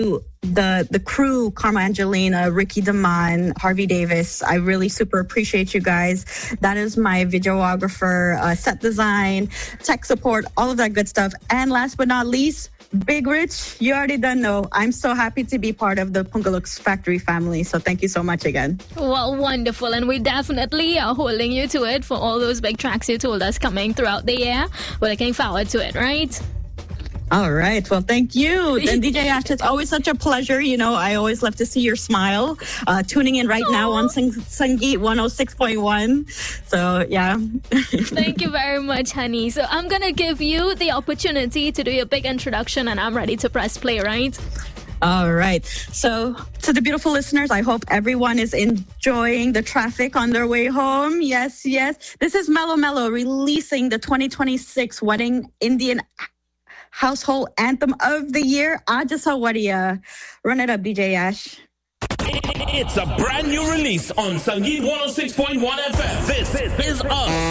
the crew, Karma Angelina, Ricky Daman, Harvey Davis. I really super appreciate you guys. That is my videographer, set design, tech support, all of that good stuff. And last but not least, Big Rich, you already done know. I'm so happy to be part of the Pungalooks Factory family. So thank you so much again. Well, wonderful. And we definitely are holding you to it for all those big tracks you told us coming throughout the year. We're looking forward to it, right? All right. Well, thank you. And DJ Ash, it's always such a pleasure. You know, I always love to see your smile. Tuning in right now on Sangeet 106.1. So, yeah. Thank you very much, honey. So I'm going to give you the opportunity to do your big introduction, and I'm ready to press play, right? All right. So to the beautiful listeners, I hope everyone is enjoying the traffic on their way home. Yes, yes. This is Mellow Mellow releasing the 2026 Wedding Indian Household Anthem of the Year, Aaja Sawariya. Run it up, DJ Ash. It's a brand new release on Sangeet 106.1 FM. This is us.